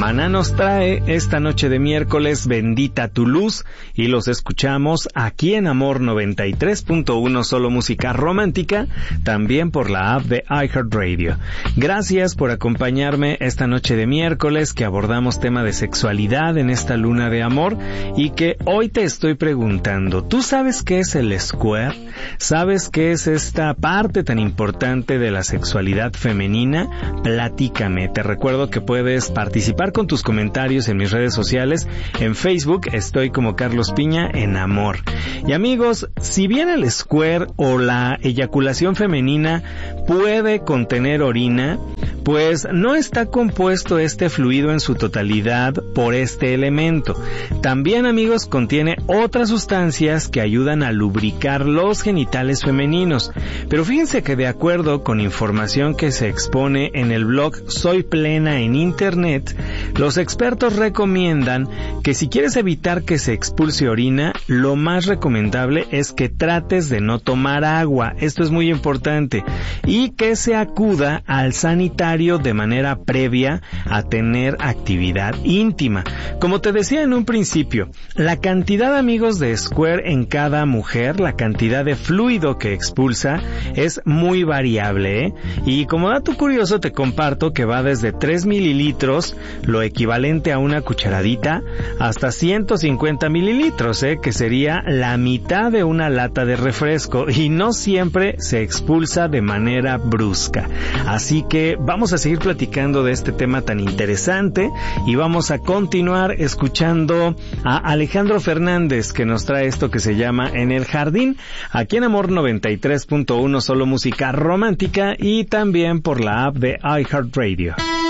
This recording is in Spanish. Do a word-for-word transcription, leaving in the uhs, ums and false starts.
Maná nos trae esta noche de miércoles Bendita tu luz y los escuchamos aquí en Amor noventa y tres punto uno, solo música romántica, también por la app de iHeartRadio. Gracias por acompañarme esta noche de miércoles que abordamos tema de sexualidad en esta luna de amor y que hoy te estoy preguntando, ¿tú sabes qué es el squirt? ¿Sabes qué es esta parte tan importante de la sexualidad femenina? Platícame. Te recuerdo que puedes participar con tus comentarios en mis redes sociales. En Facebook estoy como Carlos Piña en Amor. Y amigos, si bien el squirt o la eyaculación femenina puede contener orina, pues no está compuesto este fluido en su totalidad por este elemento. También, amigos, contiene otras sustancias que ayudan a lubricar los genitales femeninos. Pero fíjense que de acuerdo con información que se expone en el blog Soy Plena en Internet, los expertos recomiendan que si quieres evitar que se expulse orina, lo más recomendable es que trates de no tomar agua. Esto es muy importante. Y que se acuda al sanitario de manera previa a tener actividad íntima. Como te decía en un principio, la cantidad, amigos, de squirt en cada mujer, la cantidad de fluido que expulsa es muy variable, ¿eh? Y como dato curioso te comparto que va desde tres mililitros, lo equivalente a una cucharadita, hasta ciento cincuenta mililitros, ¿eh? Que sería la mitad de una lata de refresco, y no siempre se expulsa de manera brusca. Así que vamos a seguir platicando de este tema tan interesante y vamos a continuar escuchando a Alejandro Fernández, que nos trae esto que se llama En el Jardín, aquí en Amor noventa y tres punto uno, solo música romántica, y también por la app de iHeartRadio.